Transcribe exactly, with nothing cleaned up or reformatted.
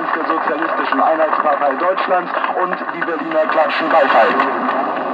der Sozialistischen Einheitspartei Deutschlands und die Berliner klatschen Beifall.